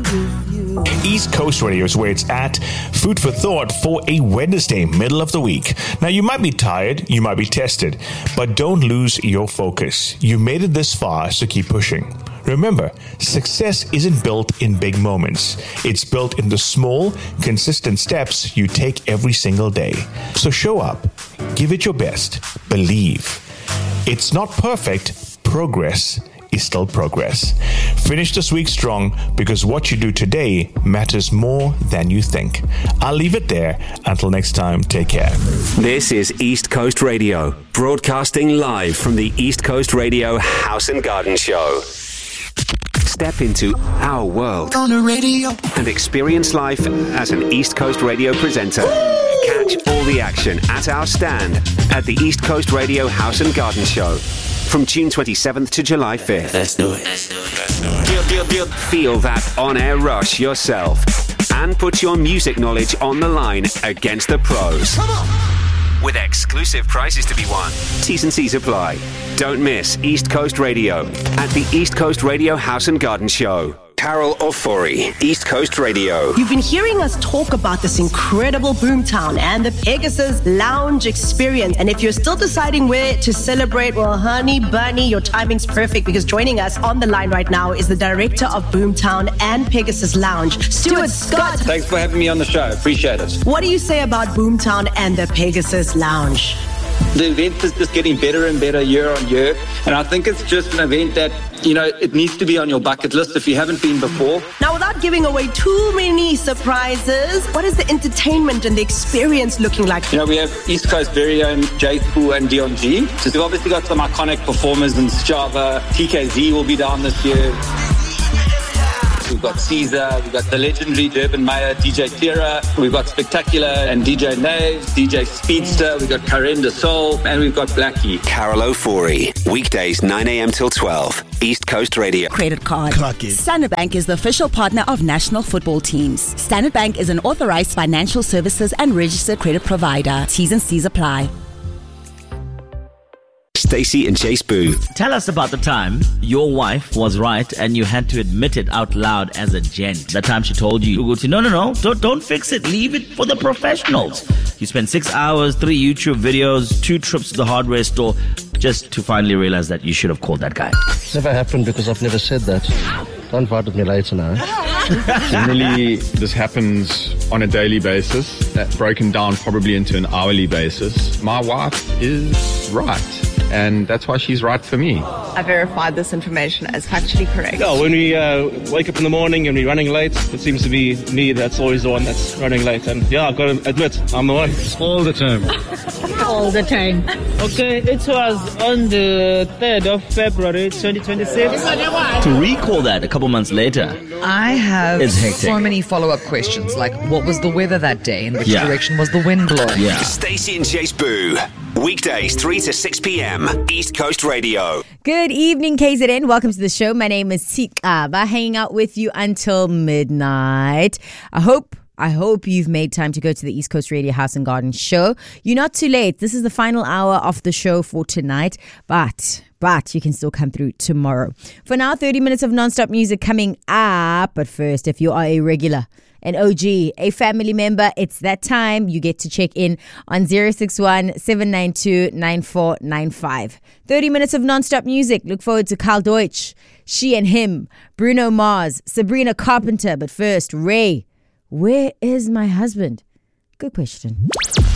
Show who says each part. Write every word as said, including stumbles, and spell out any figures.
Speaker 1: with you.
Speaker 2: East Coast Radio is where it's at. Food for thought for a Wednesday, middle of the week. Now, you might be tired, you might be tested, but don't lose your focus. You made it this far, so keep pushing. Remember, success isn't built in big moments. It's built in the small, consistent steps you take every single day. So show up, give it your best, believe. It's not perfect. Progress is still progress. Finish this week strong because what you do today matters more than you think. I'll leave it there. Until next time, take care.
Speaker 3: This is East Coast Radio, broadcasting live from the East Coast Radio House and Garden Show. Step into our world
Speaker 1: On the radio.
Speaker 3: and experience life as an East Coast Radio presenter. Catch all the action at our stand at the East Coast Radio House and Garden Show from June twenty-seventh to July fifth.
Speaker 1: Let's do it. Let's do it. Let's do it.
Speaker 3: Feel, feel, feel, feel that on-air rush yourself and put your music knowledge on the line against the pros.
Speaker 1: Come on.
Speaker 3: With exclusive prizes to be won. T's and C's apply. Don't miss East Coast Radio at the East Coast Radio House and Garden Show. Carol Ofori, East Coast Radio.
Speaker 4: You've been hearing us talk about this incredible Boomtown and the Pegasus Lounge experience. And if you're still deciding where to celebrate, well, honey bunny, your timing's perfect because joining us on the line right now is the director of Boomtown and Pegasus Lounge, Stuart Scott.
Speaker 5: Thanks for having me on the show. Appreciate it.
Speaker 4: What do you say about Boomtown and the Pegasus Lounge?
Speaker 5: The event is just getting better and better year on year. And I think it's just an event that, you know, it needs to be on your bucket list if you haven't been before.
Speaker 4: Now, without giving away too many surprises, what is the entertainment and the experience looking like?
Speaker 5: You know, we have East Coast very own Jay Spoo and Dion G. So we've obviously got some iconic performers in Java. T K Z will be down this year. We've got Caesar, we've got the legendary Durban Mayer, D J Tira, we've got Spectacular and D J Naves, D J Speedster, we've got Karen de Soul, and we've got Blackie.
Speaker 3: Carol Ofori, weekdays nine a.m. till twelve, East Coast Radio.
Speaker 6: Credit card.
Speaker 7: Clock it.
Speaker 6: Standard Bank is the official partner of national football teams. Standard Bank is an authorized financial services and registered credit provider. T's and C's apply.
Speaker 3: Stacey and Chase Boo.
Speaker 8: Tell us about the time your wife was right and you had to admit it out loud as a gent. That time she told you, Uguti, no, no, no, don't, don't fix it. Leave it for the professionals. You spent six hours, three YouTube videos, two trips to the hardware store just to finally realize that you should have called that guy.
Speaker 7: Never happened because I've never said that. Don't fight with me later now.
Speaker 9: Generally, this happens on a daily basis, that's broken down probably into an hourly basis. My wife is right, and that's why she's right for me.
Speaker 10: I verified this information as factually correct.
Speaker 11: Yeah, when we uh, wake up in the morning and we're running late, it seems to be me that's always the one that's running late. And yeah, I've got to admit, I'm the one.
Speaker 7: All the time.
Speaker 10: All the time.
Speaker 11: Okay, it was on the third of February twenty twenty-six.
Speaker 8: To recall that a couple months later,
Speaker 10: I have
Speaker 8: It's hectic.
Speaker 10: so many follow-up questions, like what was the weather that day and which
Speaker 8: Yeah.
Speaker 10: direction was the wind blowing?
Speaker 8: yeah.
Speaker 3: Stacey and Chase Boo, weekdays three to six p.m. East Coast Radio.
Speaker 12: Good evening, K Z N. Welcome to the show. My name is Sikaba, hanging out with you until midnight. I hope I hope you've made time to go to the East Coast Radio House and Garden Show. You're not too late. This is the final hour of the show for tonight, but but you can still come through tomorrow. For now, thirty minutes of non-stop music coming up. But first, if you are a regular, an O G, a family member, it's that time. You get to check in on zero six one, seven nine two, nine four nine five. thirty minutes of non-stop music. Look forward to Carl Deutsch, She and Him, Bruno Mars, Sabrina Carpenter. But first, Ray, where is my husband? Good question.